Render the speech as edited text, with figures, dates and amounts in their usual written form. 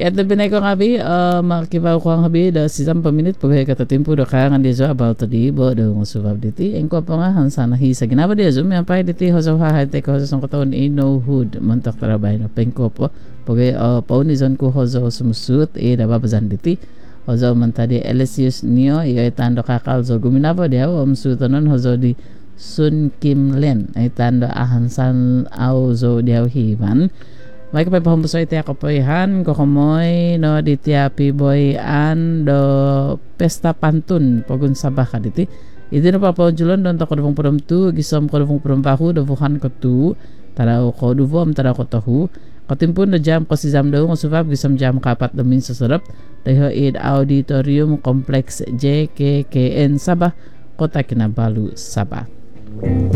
At lebih ko ngabi, makibaw ko ang habi da sisam paminit pagay katatimpo da kaya nga diyo about di bo da musubab diti. Engko pa nga hansa na hisa ginaba diyo may pay diti hoso hahate ko sa katawan no hood mantak tarabay na pengko po pagay paunizon ko hoso sumusut nababazan diti. Hozo man tadi Elisius Nio iya tando kakal zo guminaba dia sutonon hozo di Sun Kim Len ay tando ahansan au zo dia himan. May kapay pahumbuso iti ako po ihan kokomoy no di tiapi boy do pesta pantun pagun sabah ka diti. Iti no papaw julon don tako duvong pudom tu gisom ko duvong pudom bahu dovuhan ko tu taraw ko duvom taraw ko tahu katimpun na jam ko si jam daw ngusubab gisam jam kapat damin sa sarap dayo id auditorium complex JKKN Sabah Kota Kinabalu Sabah.